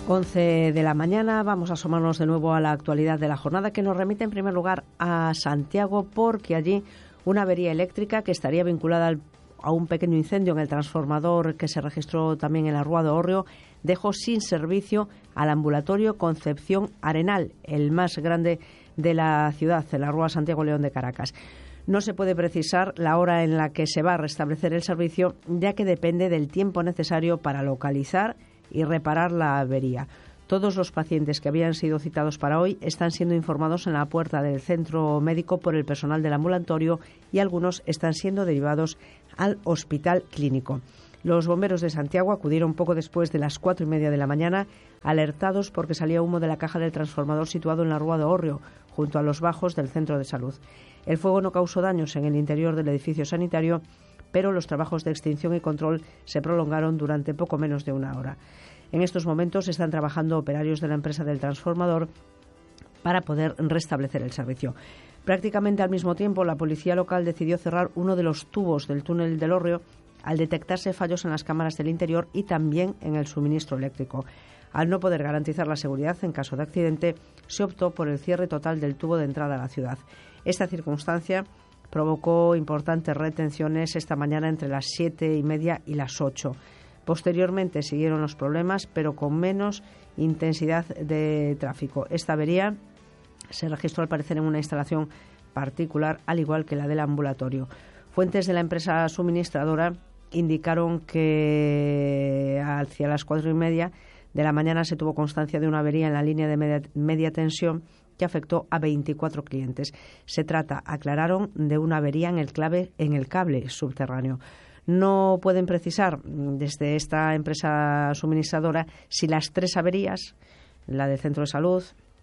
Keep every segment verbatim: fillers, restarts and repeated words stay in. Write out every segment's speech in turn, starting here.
once de la mañana, vamos a asomarnos de nuevo a la actualidad de la jornada, que nos remite en primer lugar a Santiago, porque allí una avería eléctrica que estaría vinculada al, a un pequeño incendio en el transformador que se registró también en la Rúa de Hórreo dejó sin servicio al ambulatorio Concepción Arenal, el más grande de la ciudad, en la Rúa Santiago León de Caracas. No se puede precisar la hora en la que se va a restablecer el servicio, ya que depende del tiempo necesario para localizar y reparar la avería. Todos los pacientes que habían sido citados para hoy están siendo informados en la puerta del centro médico por el personal del ambulatorio y algunos están siendo derivados al hospital clínico. Los bomberos de Santiago acudieron poco después de las cuatro y media de la mañana, alertados porque salía humo de la caja del transformador situado en la Rúa de Hórreo, junto a los bajos del centro de salud. El fuego no causó daños en el interior del edificio sanitario, pero los trabajos de extinción y control se prolongaron durante poco menos de una hora. En estos momentos están trabajando operarios de la empresa del transformador para poder restablecer el servicio. Prácticamente al mismo tiempo, la policía local decidió cerrar uno de los tubos del túnel del Hórreo al detectarse fallos en las cámaras del interior y también en el suministro eléctrico. Al no poder garantizar la seguridad en caso de accidente, se optó por el cierre total del tubo de entrada a la ciudad. Esta circunstancia provocó importantes retenciones esta mañana entre las siete y media y las ocho. Posteriormente siguieron los problemas, pero con menos intensidad de tráfico. Esta avería se registró al parecer en una instalación particular, al igual que la del ambulatorio. Fuentes de la empresa suministradora indicaron que hacia las cuatro y media de la mañana se tuvo constancia de una avería en la línea de media, media tensión que afectó a veinticuatro clientes. Se trata, aclararon, de una avería en el, clave, en el cable subterráneo. No pueden precisar desde esta empresa suministradora si las tres averías, la del centro de salud,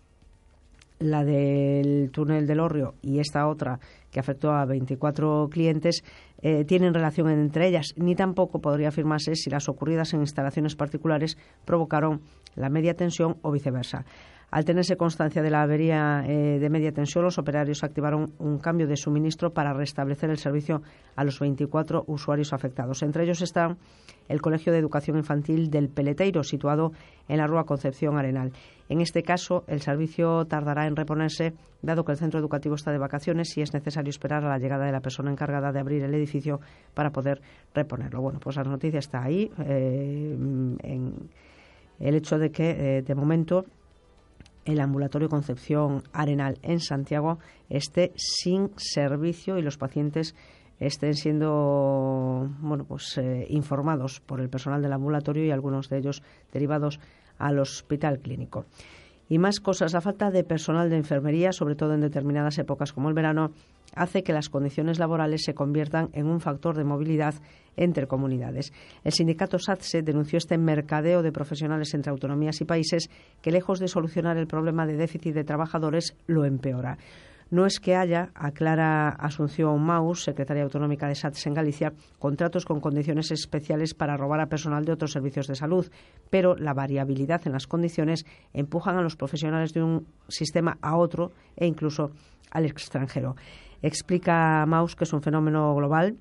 la del túnel del Hórreo y esta otra que afectó a veinticuatro clientes, eh, tienen relación entre ellas, ni tampoco podría afirmarse si las ocurridas en instalaciones particulares provocaron la media tensión o viceversa. Al tenerse constancia de la avería eh, de media tensión, los operarios activaron un cambio de suministro para restablecer el servicio a los veinticuatro usuarios afectados. Entre ellos está el Colegio de Educación Infantil del Peleteiro, situado en la Rúa Concepción Arenal. En este caso, el servicio tardará en reponerse, dado que el centro educativo está de vacaciones y es necesario esperar a la llegada de la persona encargada de abrir el edificio para poder reponerlo. Bueno, pues la noticia está ahí, eh, en el hecho de que, eh, de momento, el ambulatorio Concepción Arenal en Santiago esté sin servicio y los pacientes estén siendo bueno pues eh, informados por el personal del ambulatorio y algunos de ellos derivados al hospital clínico. Y más cosas. La falta de personal de enfermería, sobre todo en determinadas épocas como el verano, hace que las condiciones laborales se conviertan en un factor de movilidad entre comunidades. El sindicato SATSE denunció este mercadeo de profesionales entre autonomías y países que, lejos de solucionar el problema de déficit de trabajadores, lo empeora. No es que haya, aclara Asunción Maus, secretaria autonómica de SATSE en Galicia, contratos con condiciones especiales para robar a personal de otros servicios de salud, pero la variabilidad en las condiciones empujan a los profesionales de un sistema a otro e incluso al extranjero. Explica Maus que es un fenómeno global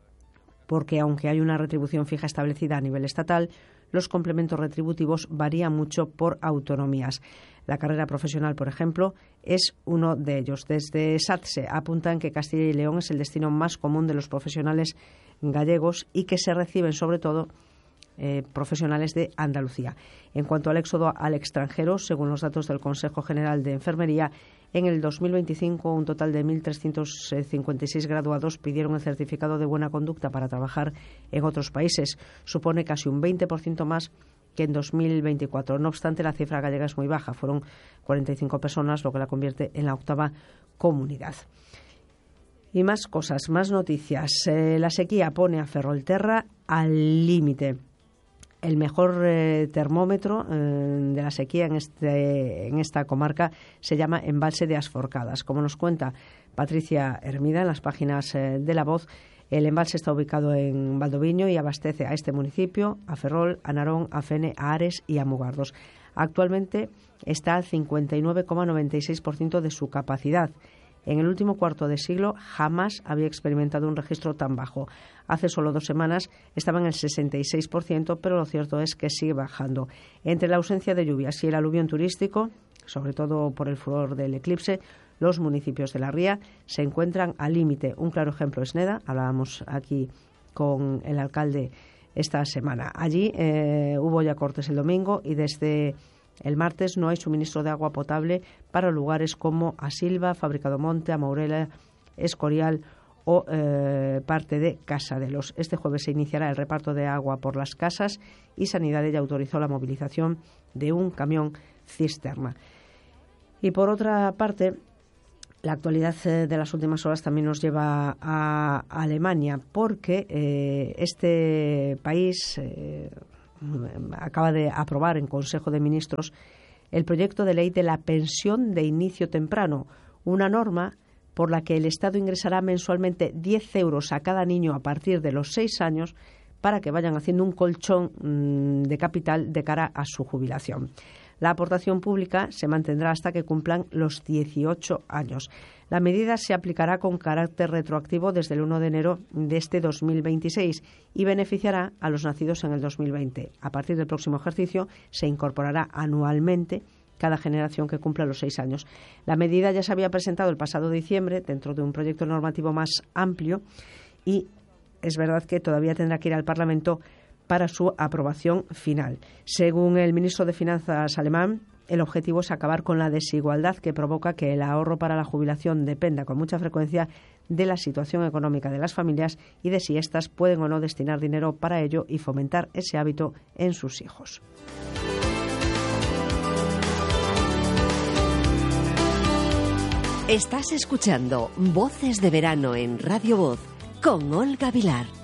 porque, aunque hay una retribución fija establecida a nivel estatal, los complementos retributivos varían mucho por autonomías. La carrera profesional, por ejemplo, es uno de ellos. Desde SATSE apuntan que Castilla y León es el destino más común de los profesionales gallegos y que se reciben sobre todo eh, profesionales de Andalucía. En cuanto al éxodo al extranjero, según los datos del Consejo General de Enfermería, en el dos mil veinticinco un total de mil trescientos cincuenta y seis graduados pidieron el certificado de buena conducta para trabajar en otros países. Supone casi un veinte por ciento más que en dos mil veinticuatro. No obstante, la cifra gallega es muy baja. Fueron cuarenta y cinco personas, lo que la convierte en la octava comunidad. Y más cosas, más noticias. Eh, la sequía pone a Ferrolterra al límite. El mejor eh, termómetro eh, de la sequía en, este, en esta comarca se llama Embalse de Asforcadas. Como nos cuenta Patricia Hermida en las páginas eh, de La Voz, el embalse está ubicado en Valdoviño y abastece a este municipio, a Ferrol, a Narón, a Fene, a Ares y a Mugardos. Actualmente está al cincuenta y nueve coma noventa y seis por ciento de su capacidad. En el último cuarto de siglo jamás había experimentado un registro tan bajo. Hace solo dos semanas estaba en el sesenta y seis por ciento, pero lo cierto es que sigue bajando. Entre la ausencia de lluvias y el aluvión turístico, sobre todo por el furor del eclipse, los municipios de la ría se encuentran al límite. Un claro ejemplo es Neda. Hablábamos aquí con el alcalde esta semana. Allí eh, hubo ya cortes el domingo y desde el martes no hay suministro de agua potable para lugares como Asilva, Fábrica do Monte, Amaurela, Escorial o eh, parte de Casadelos. Este jueves se iniciará el reparto de agua por las casas y Sanidad ya autorizó la movilización de un camión cisterna. Y por otra parte, la actualidad de las últimas horas también nos lleva a Alemania, porque eh, este país eh, acaba de aprobar en Consejo de Ministros el proyecto de ley de la pensión de inicio temprano, una norma por la que el Estado ingresará mensualmente diez euros a cada niño a partir de los seis años para que vayan haciendo un colchón mmm, de capital de cara a su jubilación. La aportación pública se mantendrá hasta que cumplan los dieciocho años. La medida se aplicará con carácter retroactivo desde el uno de enero de este dos mil veintiséis y beneficiará a los nacidos en el dos mil veinte. A partir del próximo ejercicio se incorporará anualmente cada generación que cumpla los seis años. La medida ya se había presentado el pasado diciembre dentro de un proyecto normativo más amplio y es verdad que todavía tendrá que ir al Parlamento para su aprobación final. Según el ministro de Finanzas alemán, el objetivo es acabar con la desigualdad que provoca que el ahorro para la jubilación dependa con mucha frecuencia de la situación económica de las familias y de si éstas pueden o no destinar dinero para ello y fomentar ese hábito en sus hijos. Estás escuchando Voces de Verano en Radio Voz con Olga Vilar.